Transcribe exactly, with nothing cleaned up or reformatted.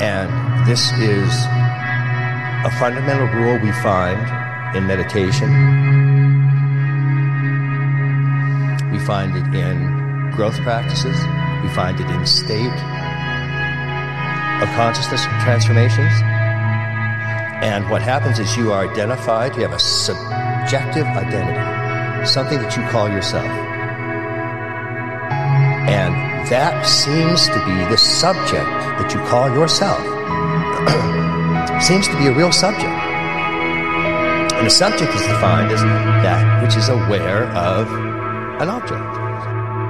And this is a fundamental rule we find in meditation. We find it in growth practices. We find it in state of consciousness transformations. And what happens is you are identified, you have a subjective identity, something that you call yourself. And that seems to be the subject that you call yourself. Seems to be a real subject. And a subject is defined as that which is aware of an object.